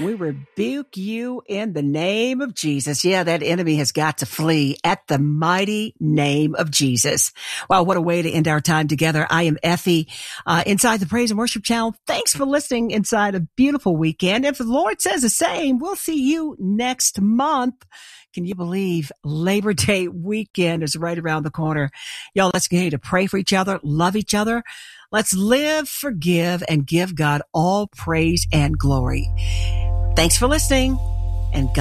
We rebuke you in the name of Jesus. Yeah, that enemy has got to flee at the mighty name of Jesus. Wow, what a way to end our time together. I am Effie, inside the Praise and Worship Channel. Thanks for listening inside a beautiful weekend. If the Lord says the same, we'll see you next month. Can you believe Labor Day weekend is right around the corner? Y'all, let's continue to pray for each other, love each other. Let's live, forgive, and give God all praise and glory. Thanks for listening, and God